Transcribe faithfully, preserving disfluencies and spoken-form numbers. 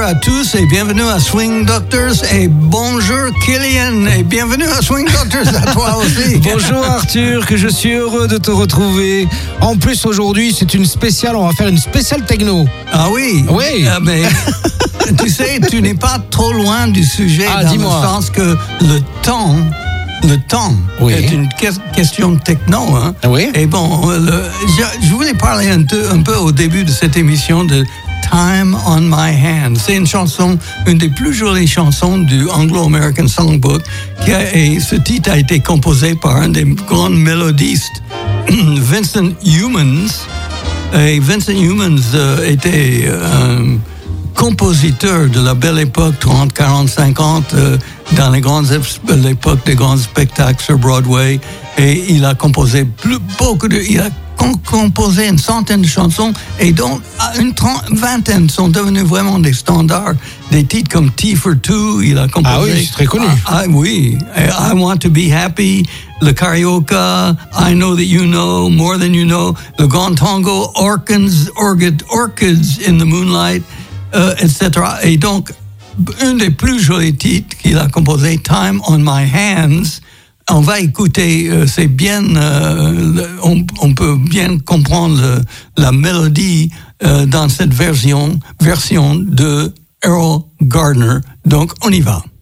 à tous et bienvenue à Swing Doctors et bonjour Kylian et bienvenue à Swing Doctors à toi aussi. Bonjour Arthur, que je suis heureux de te retrouver. En plus aujourd'hui c'est une spéciale, on va faire une spéciale techno. Ah oui? Oui. Ah, mais tu sais, tu n'es pas trop loin du sujet ah, dans dis-moi. le sens que le temps... Le temps oui. est une que- question de techno. Hein? Oui. Et bon, le, je, je voulais parler un, te, un peu au début de cette émission de Time on My Hands. C'est une chanson, une des plus jolies chansons du Anglo-American Songbook. Qui a, et ce titre a été composé par un des grands mélodistes, Vincent Youmans. Et Vincent Youmans euh, était euh, un compositeur de la belle époque, trente, quarante, cinquante, euh, dans les grandes, l'époque des grands spectacles sur Broadway. Et il a composé plus, beaucoup de... Il a com- composé une centaine de chansons et dont une trente, vingtaine sont devenues vraiment des standards. Des titres comme Tea for Two, il a composé... Ah oui, c'est très connu. Ah, ah, oui. I Want to Be Happy, le karaoke, I Know That You Know, More Than You Know, le grand tango, Orchids, Orchid, Orchids in the Moonlight, euh, et cetera. Et donc, un des plus jolis titres qu'il a composé, Time on My Hands. On va écouter, euh, c'est bien, euh, le, on, on peut bien comprendre le, la mélodie euh, dans cette version, version de Errol Gardner. Donc, on y va.